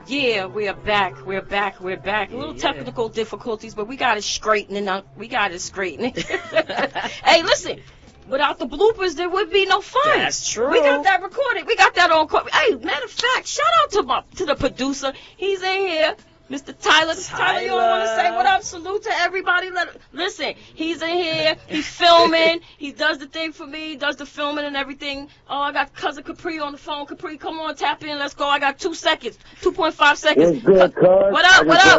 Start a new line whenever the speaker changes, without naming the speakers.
Yeah, we are back. We're back. We're back. A little technical difficulties, but we got it straightening up. We got it straightening. Hey, listen. Without the bloopers, there would be no fun.
That's true.
We got that recorded. We got that on. Hey, matter of fact, shout out to the producer. He's in here. Mr. Tyler. Tyler, you don't want to say what up? Salute to everybody. Listen, he's in here. He's filming. He does the thing for me. Does the filming and everything. Oh, I got Cousin Capri on the phone. Capri, come on, tap in. Let's go. I got 2 seconds. 2.5 seconds.
What's good, cuz?
What up? What up?